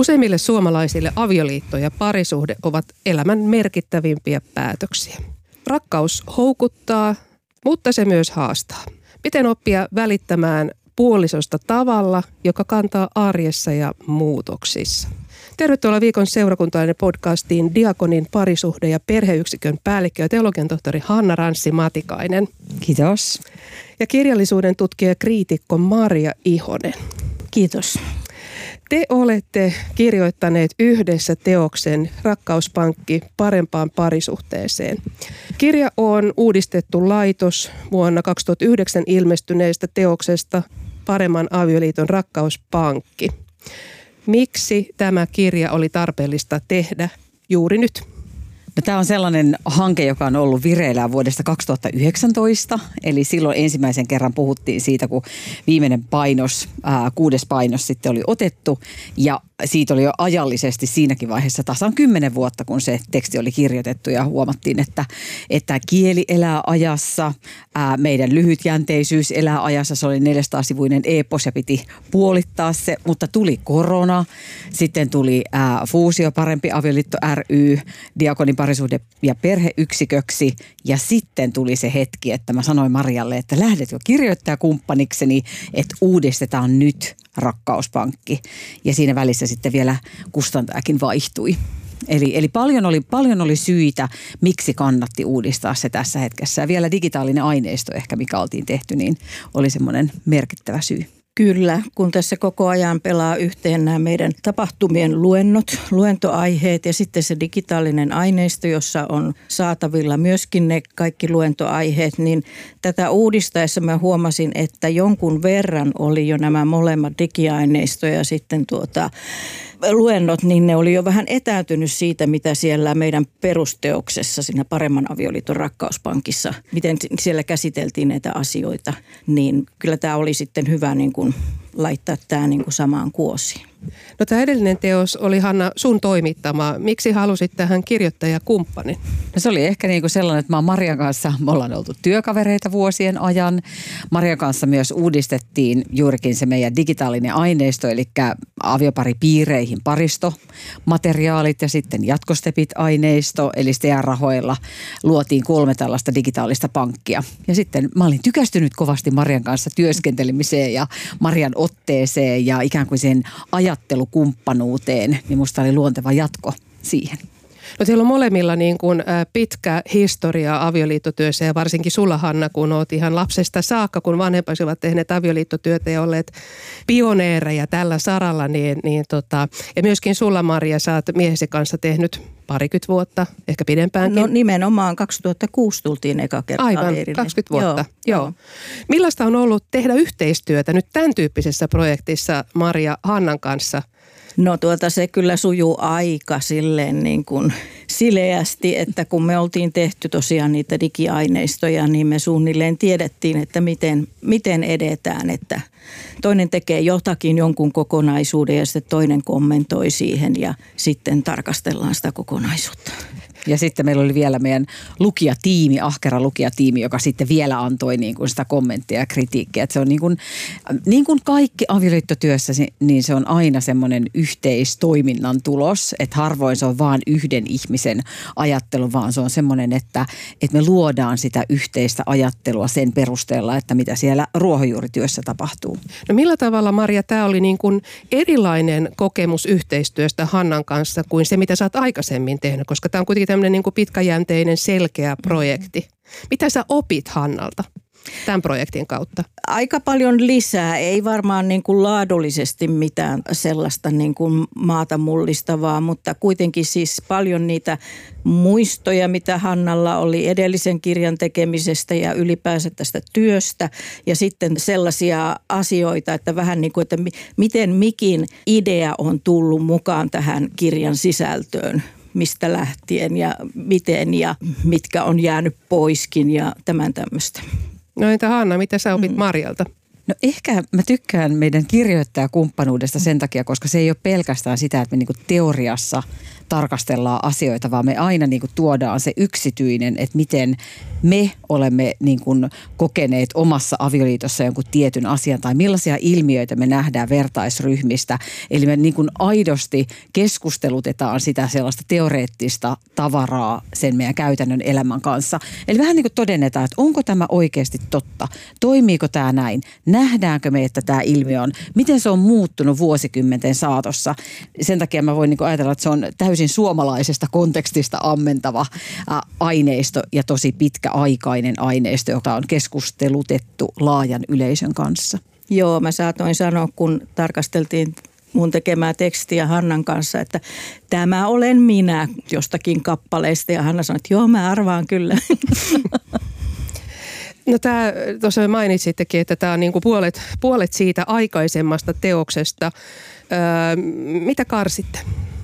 Useimmille suomalaisille avioliitto ja parisuhde ovat elämän merkittävimpiä päätöksiä. Rakkaus houkuttaa, mutta se myös haastaa. Miten oppia välittämään puolisosta tavalla, joka kantaa arjessa ja muutoksissa? Tervetuloa viikon seurakuntalainen podcastiin Diakonin parisuhde- ja perheyksikön päällikkö ja teologian tohtori Hanna Ranssi-Matikainen. Kiitos. Ja kirjallisuuden tutkija ja kriitikko Marja Ihonen. Kiitos. Te olette kirjoittaneet yhdessä teoksen Rakkauspankki parempaan parisuhteeseen. Kirja on uudistettu laitos vuonna 2009 ilmestyneestä teoksesta Paremman avioliiton rakkauspankki. Miksi tämä kirja oli tarpeellista tehdä juuri nyt? No, tämä on sellainen hanke, joka on ollut vireillä vuodesta 2019, eli silloin ensimmäisen kerran puhuttiin siitä, kun viimeinen painos, 6. painos sitten oli otettu, ja siitä oli jo ajallisesti siinäkin vaiheessa tasan 10 vuotta, kun se teksti oli kirjoitettu, ja huomattiin, että kieli elää ajassa, meidän lyhytjänteisyys elää ajassa, se oli 400-sivuinen epos ja piti puolittaa se, mutta tuli korona, sitten tuli Fuusio Parempi avioliitto ry, Diakonin parisuhde- ja perheyksiköksi, ja sitten tuli se hetki, että mä sanoin Marjalle, että lähdetkö kirjoittajakumppanikseni, että uudistetaan nyt Rakkauspankki. Ja siinä välissä sitten vielä kustantajakin vaihtui. Eli paljon oli syitä, miksi kannatti uudistaa se tässä hetkessä. Ja vielä digitaalinen aineisto ehkä, mikä oltiin tehty, niin oli semmoinen merkittävä syy. Kyllä, kun tässä koko ajan pelaa yhteen nämä meidän tapahtumien luentoaiheet ja sitten se digitaalinen aineisto, jossa on saatavilla myöskin ne kaikki luentoaiheet, niin tätä uudistaessa mä huomasin, että jonkun verran oli jo nämä molemmat digiaineisto ja sitten luennot, niin ne oli jo vähän etääntynyt siitä, mitä siellä meidän perusteoksessa siinä Paremman avioliiton rakkauspankissa, miten siellä käsiteltiin näitä asioita, niin kyllä tämä oli sitten hyvä niin kuin laittaa tämä niin kuin samaan kuosiin. No, tämä edellinen teos oli, Hanna, sun toimittama. Miksi halusit tähän kirjoittajakumppanin? No, se oli ehkä niin kuin sellainen, että Marjan kanssa, me ollaan oltu työkavereita vuosien ajan. Marjan kanssa myös uudistettiin juurikin se meidän digitaalinen aineisto, eli avioparipiireihin paristomateriaalit ja sitten jatkostepit-aineisto, eli STEA-rahoilla luotiin 3 tällaista digitaalista pankkia. Ja sitten mä olin tykästynyt kovasti Marjan kanssa työskentelemiseen ja Marjan otteeseen ja ikään kuin sen ajattelukumppanuuteen, niin musta oli luonteva jatko siihen. No, teillä on molemmilla niin kuin pitkä historia avioliittotyössä ja varsinkin sulla, Hanna, kun oot ihan lapsesta saakka, kun vanhempasi ovat tehneet avioliittotyötä ja olleet pioneereja tällä saralla, ja myöskin sulla, Marja, sä oot miehesi kanssa tehnyt 20 vuotta, ehkä pidempäänkin. No, nimenomaan 2006 tultiin eka kertaa. Aivan, 20 vuotta. Joo. Millaista on ollut tehdä yhteistyötä nyt tämän tyyppisessä projektissa Marja Hannan kanssa? No, se kyllä sujuu aika silleen niin kuin sileästi, että kun me oltiin tehty tosiaan niitä digiaineistoja, niin me suunnilleen tiedettiin, että miten edetään, että toinen tekee jonkun kokonaisuuden ja sitten toinen kommentoi siihen ja sitten tarkastellaan sitä kokonaisuutta. Ja sitten meillä oli vielä meidän lukijatiimi, ahkera lukijatiimi, joka sitten vielä antoi niin kuin sitä kommenttia ja kritiikkiä. Että se on niin kuin kaikki avioliittotyössä, niin se on aina semmoinen yhteistoiminnan tulos. Että harvoin se on vaan yhden ihmisen ajattelu, vaan se on semmoinen, että me luodaan sitä yhteistä ajattelua sen perusteella, että mitä siellä ruohonjuurityössä tapahtuu. No, millä tavalla, Marja, tämä oli niin kuin erilainen kokemus yhteistyöstä Hannan kanssa kuin se, mitä sä oot aikaisemmin tehnyt, koska tämä on kuitenkin tämmöinen niin kuin pitkäjänteinen, selkeä projekti. Mitä sä opit Hannalta tämän projektin kautta? Aika paljon lisää, ei varmaan niin kuin laadullisesti mitään sellaista niin kuin maata mullistavaa, mutta kuitenkin siis paljon niitä muistoja, mitä Hannalla oli edellisen kirjan tekemisestä ja ylipäänsä tästä työstä. Ja sitten sellaisia asioita, että vähän niin kuin, että miten mikin idea on tullut mukaan tähän kirjan sisältöön. Mistä lähtien ja miten ja mitkä on jäänyt poiskin ja tämän tämmöistä. No, entä Hanna, mitä sä opit Marjalta? No ehkä mä tykkään meidän kirjoittajakumppanuudesta sen takia, koska se ei ole pelkästään sitä, että me niinku teoriassa tarkastellaan asioita, vaan me aina niinku tuodaan se yksityinen, että miten me olemme niinku kokeneet omassa avioliitossa jonkun tietyn asian tai millaisia ilmiöitä me nähdään vertaisryhmistä. Eli me niinku aidosti keskustelutetaan sitä sellaista teoreettista tavaraa sen meidän käytännön elämän kanssa. Eli vähän niin kuin todennetaan, että onko tämä oikeasti totta, toimiiko tämä näin, nähdäänkö me, että tämä ilmiö on, miten se on muuttunut vuosikymmenten saatossa. Sen takia mä voin niinku ajatella, että se on täysin suomalaisesta kontekstista ammentava aineisto ja tosi pitkäaikainen aineisto, jota on keskustelutettu laajan yleisön kanssa. Joo, mä saatoin sanoa, kun tarkasteltiin mun tekemää tekstiä Hannan kanssa, että tämä olen minä jostakin kappaleesta. Ja Hanna sanoi, että joo, mä arvaan kyllä. No tämä, tuossa mainitsittekin, että tämä on niin kuin puolet siitä aikaisemmasta teoksesta. Mitä karsitte?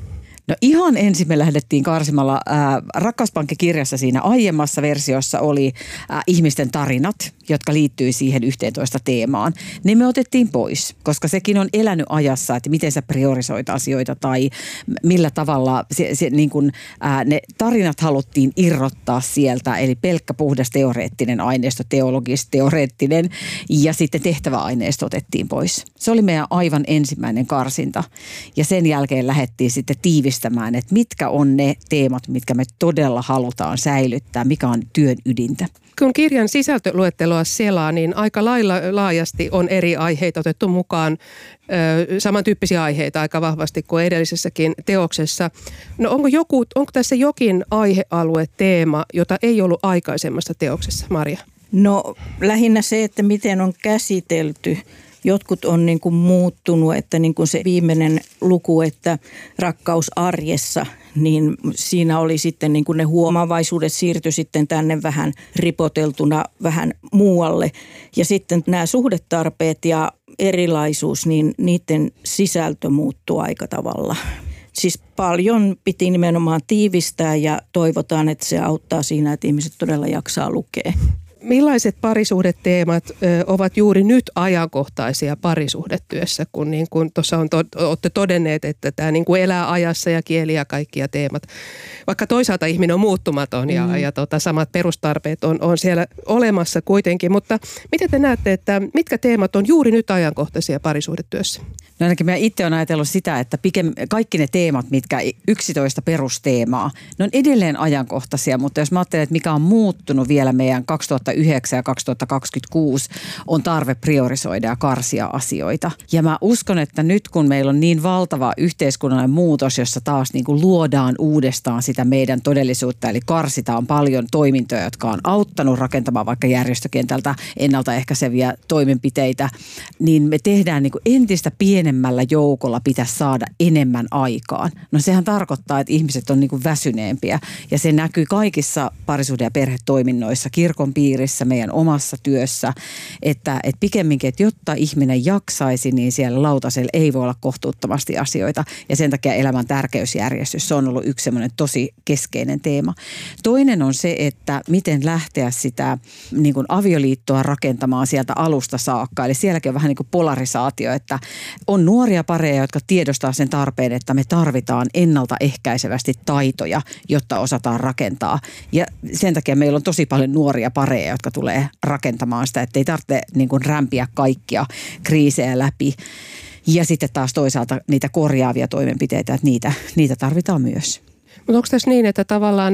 No ihan ensin me lähdettiin karsimalla. Rakkaspankki-kirjassa siinä aiemmassa versiossa oli ihmisten tarinat, jotka liittyy siihen 11 teemaan. Ne me otettiin pois, koska sekin on elänyt ajassa, että miten sä priorisoit asioita tai millä tavalla niin kun, ne tarinat haluttiin irrottaa sieltä. Eli pelkkä puhdas teoreettinen aineisto, teologis-teoreettinen ja sitten tehtäväaineisto otettiin pois. Se oli meidän aivan ensimmäinen karsinta ja sen jälkeen lähdettiin sitten tiivistämään, että mitkä on ne teemat, mitkä me todella halutaan säilyttää, mikä on työn ydintä. Kun kirjan sisältöluetteloa selaa, niin aika laajasti on eri aiheita otettu mukaan, samantyyppisiä aiheita aika vahvasti kuin edellisessäkin teoksessa. No onko tässä jokin aihealue, teema, jota ei ollut aikaisemmassa teoksessa, Maria? No lähinnä se, että miten on käsitelty. Jotkut on niin kuin muuttunut, että niin kuin se viimeinen luku, että rakkaus arjessa, niin siinä oli sitten niin kuin ne huomaavaisuudet siirtyi sitten tänne vähän ripoteltuna vähän muualle. Ja sitten nämä suhdetarpeet ja erilaisuus, niin niiden sisältö muuttuu aika tavalla. Siis paljon piti nimenomaan tiivistää ja toivotaan, että se auttaa siinä, että ihmiset todella jaksaa lukea. Millaiset parisuhdeteemat ovat juuri nyt ajankohtaisia parisuhdetyössä, kun niin kuin tuossa olette todenneet, että tämä niin kuin elää ajassa ja kieli ja kaikki teemat. Vaikka toisaalta ihminen on muuttumaton ja samat perustarpeet on siellä olemassa kuitenkin, mutta miten te näette, että mitkä teemat on juuri nyt ajankohtaisia parisuhdetyössä? No ainakin mä itse olen ajatellut sitä, että kaikki ne teemat, mitkä 11 perusteemaa, ne on edelleen ajankohtaisia, mutta jos mä ajattelen, että mikä on muuttunut vielä meidän 2009 ja 2026, on tarve priorisoida ja karsia asioita. Ja mä uskon, että nyt kun meillä on niin valtava yhteiskunnallinen muutos, jossa taas niin kuin luodaan uudestaan sitä meidän todellisuutta, eli karsitaan paljon toimintoja, jotka on auttanut rakentamaan vaikka järjestökentältä ennaltaehkäiseviä toimenpiteitä, niin me tehdään niin kuin entistä pienemmällä joukolla pitäisi saada enemmän aikaan. No sehän tarkoittaa, että ihmiset on niin kuin väsyneempiä ja se näkyy kaikissa parisuhde- ja perhetoiminnoissa, kirkon piirissä, meidän omassa työssä, että pikemminkin, että jotta ihminen jaksaisi, niin siellä lautasella ei voi olla kohtuuttomasti asioita ja sen takia elämän tärkeysjärjestys, se on ollut yksi semmoinen tosi keskeinen teema. Toinen on se, että miten lähteä sitä niin kuin avioliittoa rakentamaan sieltä alusta saakka, eli sielläkin on vähän niin kuin polarisaatio, että on nuoria pareja, jotka tiedostaa sen tarpeen, että me tarvitaan ennaltaehkäisevästi taitoja, jotta osataan rakentaa. Ja sen takia meillä on tosi paljon nuoria pareja, jotka tulee rakentamaan sitä, että ei tarvitse niin kuin rämpiä kaikkia kriisejä läpi. Ja sitten taas toisaalta niitä korjaavia toimenpiteitä, että niitä tarvitaan myös. Mutta onko tässä niin, että tavallaan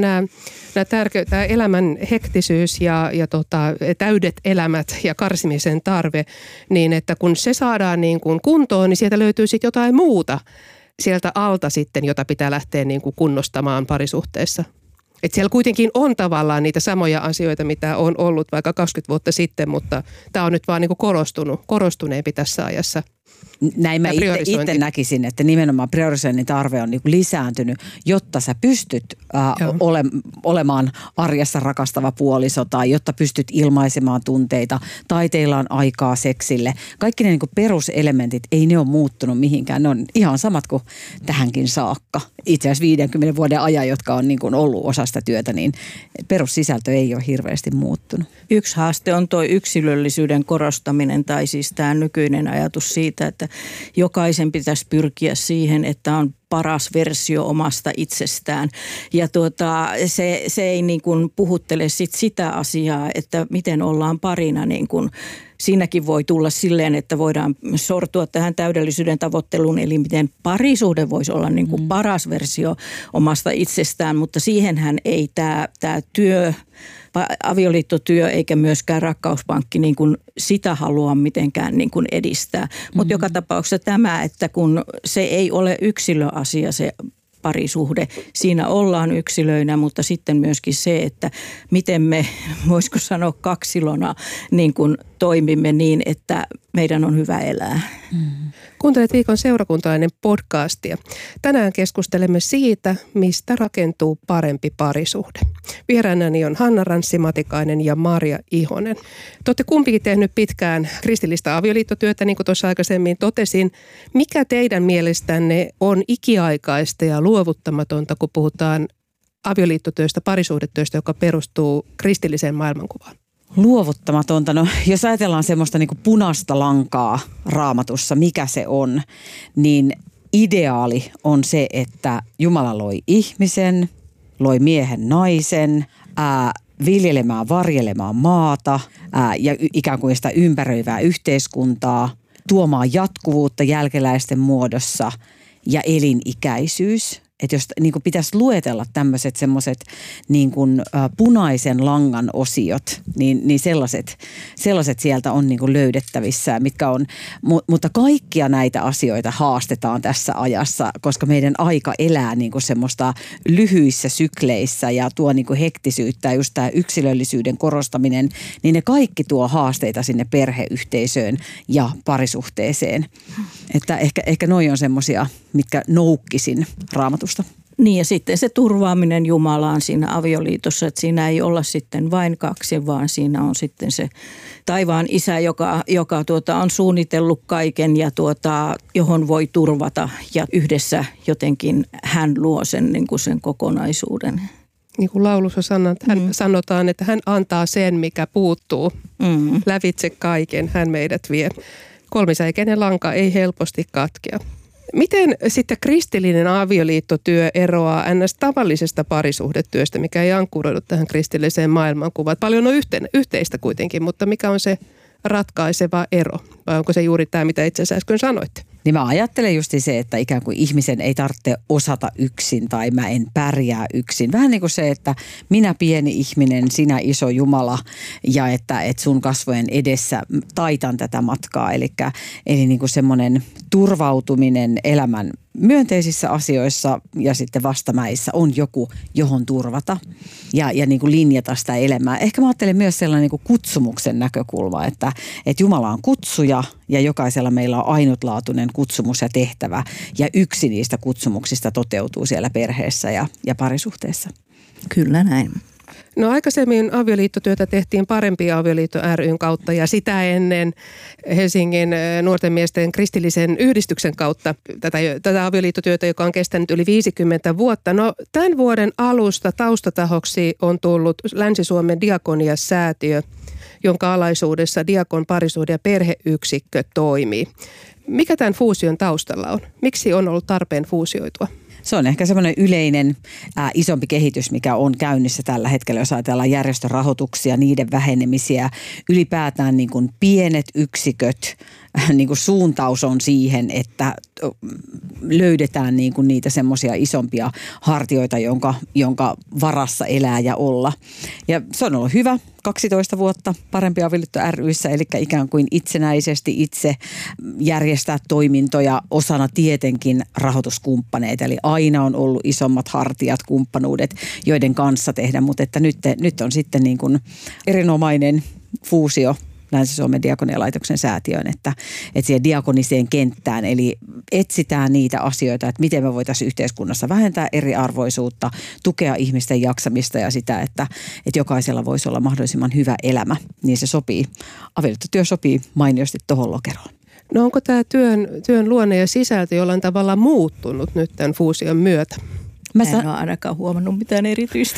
tämä elämän hektisyys ja täydet elämät ja karsimisen tarve, niin että kun se saadaan niin kuin kuntoon, niin sieltä löytyy sitten jotain muuta sieltä alta sitten, jota pitää lähteä niin kuin kunnostamaan parisuhteessa? Että siellä kuitenkin on tavallaan niitä samoja asioita, mitä on ollut vaikka 20 vuotta sitten, mutta tämä on nyt vaan niin kuin korostuneempi tässä ajassa. Näin mä itse näkisin, että nimenomaan priorisoinnin tarve on niin kuin lisääntynyt, jotta sä pystyt olemaan arjessa rakastava puoliso tai jotta pystyt ilmaisemaan tunteita tai teillä on aikaa seksille. Kaikki ne niin kuin peruselementit, ei ne ole muuttunut mihinkään. Ne on ihan samat kuin tähänkin saakka. Itse asiassa 50 vuoden ajan, jotka on niin kuin ollut osa sitä työtä, niin perussisältö ei ole hirveästi muuttunut. Yksi haaste on tuo yksilöllisyyden korostaminen tai siis tämä nykyinen ajatus siitä, että jokaisen pitäisi pyrkiä siihen, että on paras versio omasta itsestään. Ja se ei niin kuin puhuttele sitä asiaa, että miten ollaan parina. Niin kuin, siinäkin voi tulla silleen, että voidaan sortua tähän täydellisyyden tavoitteluun, eli miten parisuhde voisi olla niin kuin paras versio omasta itsestään, mutta siihenhän ei tämä työ, avioliittotyö eikä myöskään rakkauspankki niin kuin sitä halua mitenkään niin kuin edistää. Mutta joka tapauksessa tämä, että kun se ei ole yksilöasia se parisuhde, siinä ollaan yksilöinä, mutta sitten myöskin se, että miten me, voisiko sanoa kaksilona, niin kuin toimimme niin, että meidän on hyvä elää. Kuuntelet Viikon seurakuntalainen podcastia. Tänään keskustelemme siitä, mistä rakentuu parempi parisuhde. Vieraanani on Hanna Ranssi-Matikainen ja Marja Ihonen. Te olette kumpikin tehnyt pitkään kristillistä avioliittotyötä, niin kuin tuossa aikaisemmin totesin. Mikä teidän mielestänne on ikiaikaista ja luovuttamatonta, kun puhutaan avioliittotyöstä, parisuhdetyöstä, joka perustuu kristilliseen maailmankuvaan? Luovuttamatonta. No, jos ajatellaan semmoista niin kuin punaista lankaa Raamatussa, mikä se on, niin ideaali on se, että Jumala loi ihmisen, loi miehen naisen, viljelemään, varjelemaan maata ja ikään kuin sitä ympäröivää yhteiskuntaa, tuomaan jatkuvuutta jälkeläisten muodossa ja elinikäisyys. Että jos niin kuin pitäisi luetella tämmöiset semmoiset niin kuin punaisen langan osiot, niin sellaiset sieltä on niin kuin löydettävissä, mitkä on, mutta kaikkia näitä asioita haastetaan tässä ajassa, koska meidän aika elää niin kuin semmoista lyhyissä sykleissä ja tuo niin kuin hektisyyttä ja just tämä yksilöllisyyden korostaminen, niin ne kaikki tuo haasteita sinne perheyhteisöön ja parisuhteeseen. Että ehkä noi on semmoisia, mitkä noukkisin Raamatusta. Niin ja sitten se turvaaminen Jumalaan siinä avioliitossa, että siinä ei olla sitten vain kaksi, vaan siinä on sitten se taivaan isä, joka on suunnitellut kaiken ja johon voi turvata ja yhdessä jotenkin hän luo sen, niin kuin sen kokonaisuuden. Niin kuin laulussa sanotaan, että hän antaa sen, mikä puuttuu lävitse kaiken, hän meidät vie. Kolmisäikeinen lanka ei helposti katkea. Miten sitten kristillinen avioliittotyö eroaa ns. Tavallisesta parisuhdetyöstä, mikä ei ankkuroidu tähän kristilliseen maailmankuvaan? Paljon on yhteistä kuitenkin, mutta mikä on se ratkaiseva ero? Vai onko se juuri tämä, mitä itse asiassa äsken sanoitte? Niin mä ajattelen just se, että ikään kuin ihmisen ei tarvitse osata yksin tai mä en pärjää yksin. Vähän niin kuin se, että minä pieni ihminen, sinä iso Jumala ja että sun kasvojen edessä taitan tätä matkaa. Eli niin kuin semmoinen turvautuminen elämän myönteisissä asioissa ja sitten vastamäissä on joku, johon turvata ja niin kuin linjata sitä elämää. Ehkä mä ajattelen myös sellainen niin kuin kutsumuksen näkökulma, että Jumala on kutsuja ja jokaisella meillä on ainutlaatuinen kutsumus ja tehtävä ja yksi niistä kutsumuksista toteutuu siellä perheessä ja parisuhteessa. Kyllä näin. No aikaisemmin avioliittotyötä tehtiin Parempi avioliitto ry:n kautta ja sitä ennen Helsingin nuorten miesten kristillisen yhdistyksen kautta tätä avioliittotyötä, joka on kestänyt yli 50 vuotta. No tämän vuoden alusta taustatahoksi on tullut Länsi-Suomen Diakonia-säätiö, jonka alaisuudessa diakon parisuhde- ja perheyksikkö toimii. Mikä tämän fuusion taustalla on? Miksi on ollut tarpeen fuusioitua? Se on ehkä semmoinen yleinen isompi kehitys, mikä on käynnissä tällä hetkellä, jos ajatellaan järjestörahoituksia, niiden vähenemisiä. Ylipäätään niin kuin pienet yksiköt, niin kuin suuntaus on siihen, että löydetään niin kuin niitä semmoisia isompia hartioita, jonka varassa elää ja olla. Ja se on ollut hyvä 12 vuotta Parempi avioliitto ry:ssä, eli ikään kuin itsenäisesti itse järjestää toimintoja osana tietenkin rahoituskumppaneita. Eli aina on ollut isommat hartiat, kumppanuudet, joiden kanssa tehdä, mutta että nyt on sitten niin kuin erinomainen fuusio Länsi-Suomen diakonialaitoksen säätiön, että siihen diakoniseen kenttään. Eli etsitään niitä asioita, että miten me voitaisiin yhteiskunnassa vähentää eriarvoisuutta, tukea ihmisten jaksamista ja sitä, että jokaisella voisi olla mahdollisimman hyvä elämä. Niin se sopii, avioliittotyö sopii mainiosti tuohon lokeroon. No onko tämä työn luonne ja sisältö jollain tavalla muuttunut nyt tämän fuusion myötä? En ole ainakaan huomannut mitään erityistä.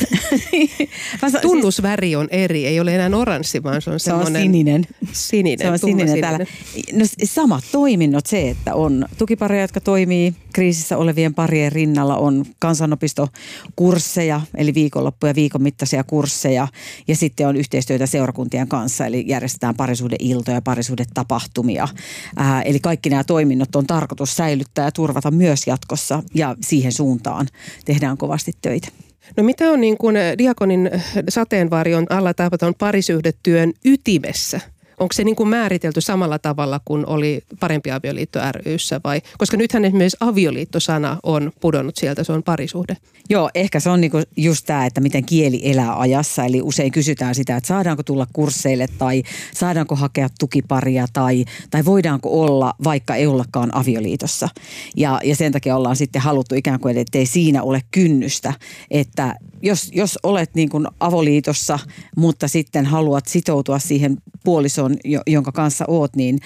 Tunnusväri on eri, ei ole enää oranssi, vaan se on semmoinen sininen. Se on sininen täällä. No, samat toiminnot, se, että on tukipareja, jotka toimii kriisissä olevien parien rinnalla, on kansanopistokursseja, eli viikonloppuja, viikon mittaisia kursseja, ja sitten on yhteistyötä seurakuntien kanssa, eli järjestetään parisuhdeiltoja, parisuhdetapahtumia. Eli kaikki nämä toiminnot on tarkoitus säilyttää ja turvata myös jatkossa, ja siihen suuntaan tehdään kovasti töitä. No mitä on niin kuin diakonin sateenvarjon alla tapaton parisuhdetyön ytimessä? Onko se niin kuin määritelty samalla tavalla kuin oli Parempi avioliitto ry:ssä vai? Koska nythän esimerkiksi avioliitto-sana on pudonnut sieltä, se on parisuhde. Joo, ehkä se on niinku just tämä, että miten kieli elää ajassa. Eli usein kysytään sitä, että saadaanko tulla kursseille tai saadaanko hakea tukiparia tai voidaanko olla, vaikka ei ollakaan avioliitossa. Ja sen takia ollaan sitten haluttu ikään kuin, että ei siinä ole kynnystä, että jos olet niin kuin avoliitossa, mutta sitten haluat sitoutua siihen puolisoon, jonka kanssa oot, niin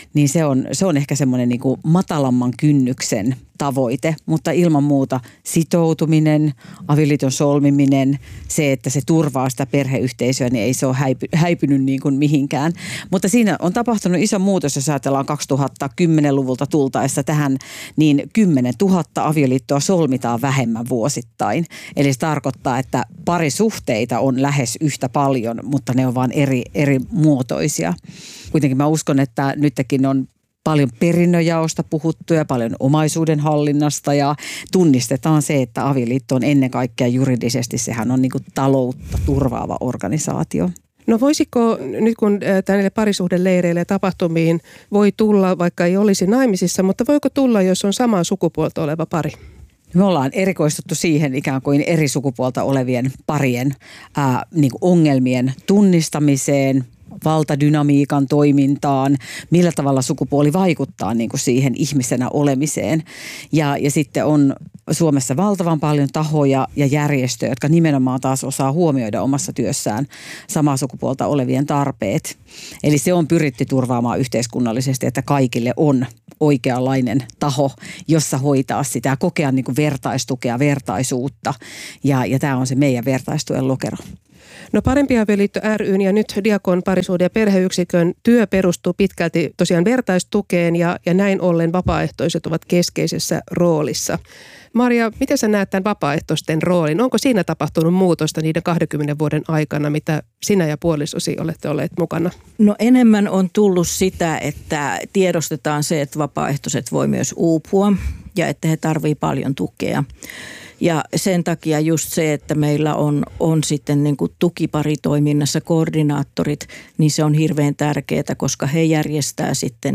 se on ehkä semmoinen niin kuin matalamman kynnyksen tavoite, mutta ilman muuta sitoutuminen, avioliiton solmiminen, se, että se turvaa sitä perheyhteisöä, niin ei se ole häipynyt niin kuin mihinkään. Mutta siinä on tapahtunut iso muutos, jos ajatellaan 2010-luvulta tultaessa tähän, niin 10 000 avioliittoa solmitaan vähemmän vuosittain. Eli se tarkoittaa, että parisuhteita on lähes yhtä paljon, mutta ne on vaan eri muotoisia. Kuitenkin mä uskon, että nytkin on paljon perinnöjaosta puhuttu ja paljon omaisuuden hallinnasta ja tunnistetaan se, että avioliitto on ennen kaikkea juridisesti, sehän on niin kuin taloutta turvaava organisaatio. No voisiko nyt kun tänne parisuhdeleireille ja tapahtumiin voi tulla, vaikka ei olisi naimisissa, mutta voiko tulla, jos on samaa sukupuolta oleva pari? Me ollaan erikoistuttu siihen ikään kuin eri sukupuolta olevien parien niin kuin ongelmien tunnistamiseen, valtadynamiikan toimintaan, millä tavalla sukupuoli vaikuttaa niin kuin siihen ihmisenä olemiseen. Ja sitten on Suomessa valtavan paljon tahoja ja järjestöjä, jotka nimenomaan taas osaa huomioida omassa työssään samaa sukupuolta olevien tarpeet. Eli se on pyritty turvaamaan yhteiskunnallisesti, että kaikille on oikeanlainen taho, jossa hoitaa sitä, kokea niin kuin vertaistukea, vertaisuutta. Ja tämä on se meidän vertaistuen lokero. No Parempi avioliitto ry:n ja nyt Diakon parisuhde- ja perheyksikön työ perustuu pitkälti tosiaan vertaistukeen ja näin ollen vapaaehtoiset ovat keskeisessä roolissa. Marja, miten sä näet tämän vapaaehtoisten roolin? Onko siinä tapahtunut muutosta niiden 20 vuoden aikana, mitä sinä ja puolisosi olette olleet mukana? No enemmän on tullut sitä, että tiedostetaan se, että vapaaehtoiset voi myös uupua ja että he tarvitsevat paljon tukea. Ja sen takia just se, että meillä on sitten niin kuin tukiparitoiminnassa koordinaattorit, niin se on hirveän tärkeää, koska he järjestää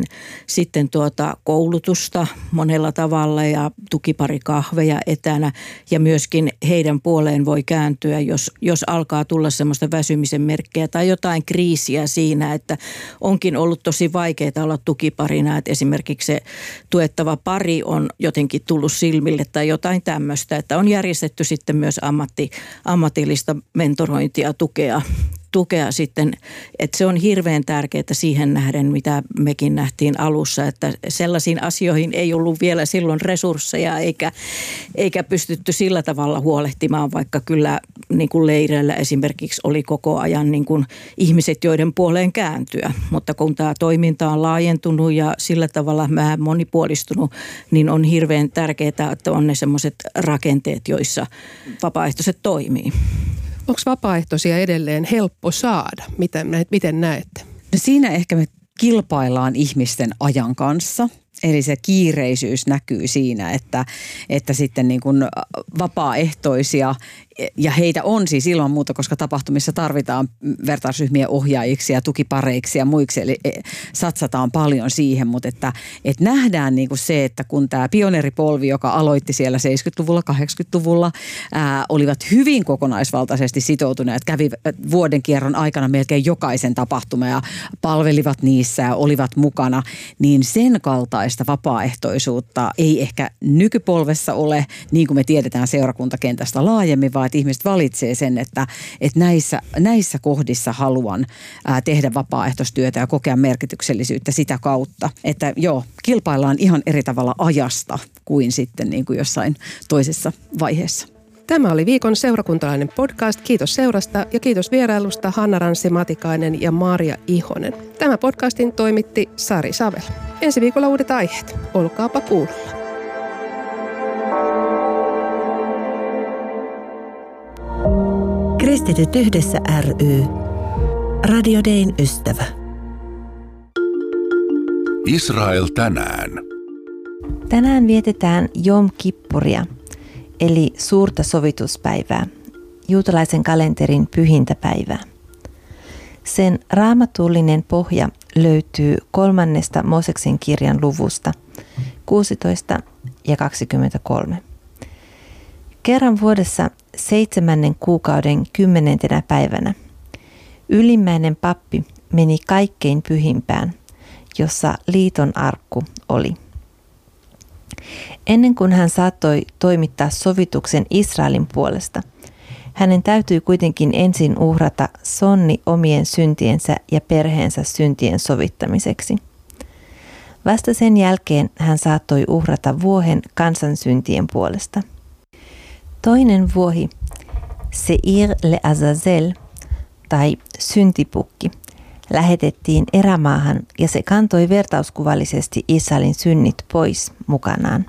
sitten koulutusta monella tavalla ja tukiparikahveja etänä. Ja myöskin heidän puoleen voi kääntyä, jos alkaa tulla semmoista väsymisen merkkejä tai jotain kriisiä siinä, että onkin ollut tosi vaikeaa olla tukiparina, että esimerkiksi se tuettava pari on jotenkin tullut silmille tai jotain tämmöistä, että on järjestetty sitten myös ammatillista mentorointia, tukea sitten, että se on hirveän tärkeää siihen nähden, mitä mekin nähtiin alussa, että sellaisiin asioihin ei ollut vielä silloin resursseja eikä pystytty sillä tavalla huolehtimaan, vaikka kyllä niin kuin leireillä esimerkiksi oli koko ajan niin kuin ihmiset, joiden puoleen kääntyä, mutta kun tämä toiminta on laajentunut ja sillä tavalla vähän monipuolistunut, niin on hirveän tärkeää, että on ne semmoiset rakenteet, joissa vapaaehtoiset toimii. Onko vapaaehtoisia edelleen helppo saada? Miten näette? No siinä ehkä me kilpaillaan ihmisten ajan kanssa. Eli se kiireisyys näkyy siinä, että sitten niin kuin vapaaehtoisia, ja heitä on siis ilman muuta, koska tapahtumissa tarvitaan vertaisryhmien ohjaajiksi ja tukipareiksi ja muiksi, eli satsataan paljon siihen, mutta että nähdään niin kuin se, että kun tämä pioneeripolvi, joka aloitti siellä 70-luvulla, 80-luvulla, olivat hyvin kokonaisvaltaisesti sitoutuneet, kävi vuoden kierron aikana melkein jokaisen tapahtuma ja palvelivat niissä ja olivat mukana, niin sen kaltaista vapaaehtoisuutta ei ehkä nykypolvessa ole, niin kuin me tiedetään seurakuntakentästä laajemmin, vaan että ihmiset valitsee sen, että näissä kohdissa haluan tehdä vapaaehtoistyötä ja kokea merkityksellisyyttä sitä kautta. Että joo, kilpaillaan ihan eri tavalla ajasta kuin sitten niin kuin jossain toisessa vaiheessa. Tämä oli viikon seurakuntalainen podcast. Kiitos seurasta ja kiitos vierailusta Hanna Ranssi Matikainen ja Marja Ihonen. Tämä podcastin toimitti Sari Savel. Ensi viikolla uudet aiheet. Olkaapa kuulolla. Kristityt yhdessä ry. Radio Dayn ystävä. Israel tänään. Tänään vietetään Jom Kippuria, eli suurta sovituspäivää, juutalaisen kalenterin pyhintä päivää. Sen raamatullinen pohja löytyy 3. Mooseksen kirjan luvusta 16 ja 23. Kerran vuodessa 7. kuukauden 10. päivänä ylimmäinen pappi meni kaikkein pyhimpään, jossa liiton arkku oli. Ennen kuin hän saattoi toimittaa sovituksen Israelin puolesta, hänen täytyi kuitenkin ensin uhrata sonni omien syntiensä ja perheensä syntien sovittamiseksi. Vasta sen jälkeen hän saattoi uhrata vuohen kansan syntien puolesta. Toinen vuohi, Seir le Azazel tai syntipukki, lähetettiin erämaahan ja se kantoi vertauskuvallisesti Israelin synnit pois mukanaan.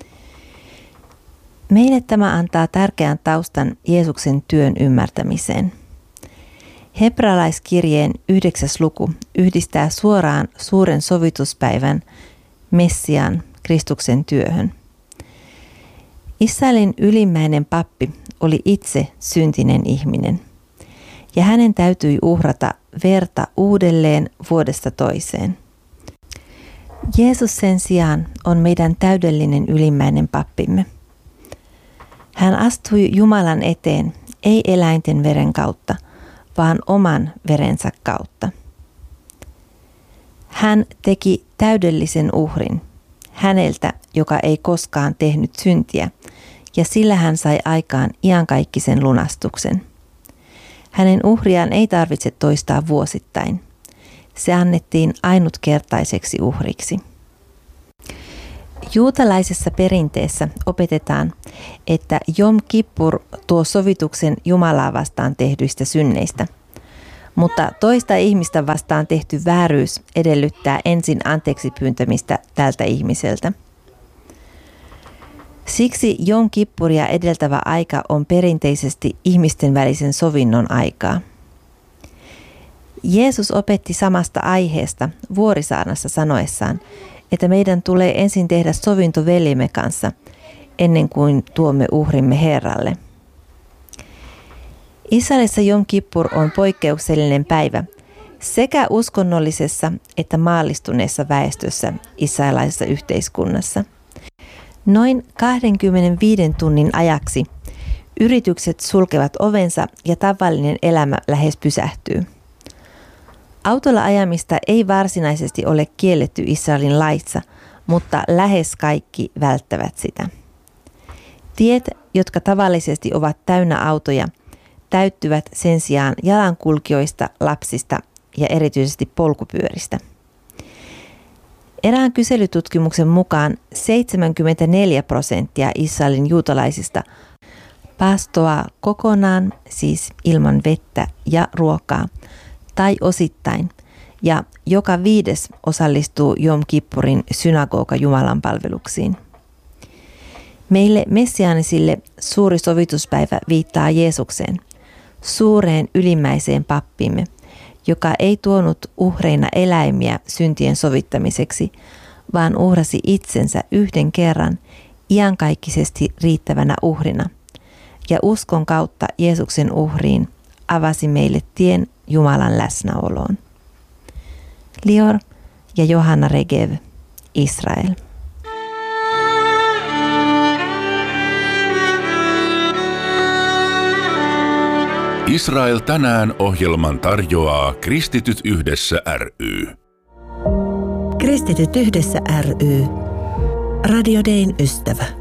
Meille tämä antaa tärkeän taustan Jeesuksen työn ymmärtämiseen. Hebrealaiskirjeen 9. luku yhdistää suoraan suuren sovituspäivän Messiaan Kristuksen työhön. Israelin ylimmäinen pappi oli itse syntinen ihminen, ja hänen täytyi uhrata verta uudelleen vuodesta toiseen. Jeesus sen sijaan on meidän täydellinen ylimmäinen pappimme. Hän astui Jumalan eteen, ei eläinten veren kautta, vaan oman verensä kautta. Hän teki täydellisen uhrin, häneltä, joka ei koskaan tehnyt syntiä, ja sillä hän sai aikaan iankaikkisen lunastuksen. Hänen uhriaan ei tarvitse toistaa vuosittain. Se annettiin ainutkertaiseksi uhriksi. Juutalaisessa perinteessä opetetaan, että Jom Kippur tuo sovituksen Jumalaa vastaan tehdyistä synneistä, mutta toista ihmistä vastaan tehty vääryys edellyttää ensin anteeksi pyyntämistä tältä ihmiseltä. Siksi Jom Kippuria edeltävä aika on perinteisesti ihmisten välisen sovinnon aikaa. Jeesus opetti samasta aiheesta Vuorisaarnassa sanoessaan, että meidän tulee ensin tehdä sovinto veljemme kanssa ennen kuin tuomme uhrimme Herralle. Israelissa Jom Kippur on poikkeuksellinen päivä sekä uskonnollisessa että maallistuneessa väestössä israelaisessa yhteiskunnassa. Noin 25 tunnin ajaksi yritykset sulkevat ovensa ja tavallinen elämä lähes pysähtyy. Autolla ajamista ei varsinaisesti ole kielletty Israelin laissa, mutta lähes kaikki välttävät sitä. Tiet, jotka tavallisesti ovat täynnä autoja, täyttyvät sen sijaan jalankulkijoista, lapsista ja erityisesti polkupyöristä. Erään kyselytutkimuksen mukaan 74% Israelin juutalaisista paastoaa kokonaan, siis ilman vettä ja ruokaa, tai osittain, ja joka 5. osallistuu Jom Kippurin synagoga-Jumalan palveluksiin. Meille messiaanisille suuri sovituspäivä viittaa Jeesukseen, suureen ylimmäiseen pappimme, joka ei tuonut uhreina eläimiä syntien sovittamiseksi, vaan uhrasi itsensä yhden kerran iankaikkisesti riittävänä uhrina. Ja uskon kautta Jeesuksen uhriin avasi meille tien Jumalan läsnäoloon. Lior ja Johanna Regev, Israel. Israel tänään -ohjelman tarjoaa Kristityt yhdessä ry. Kristityt yhdessä ry. Radio Dayn ystävä.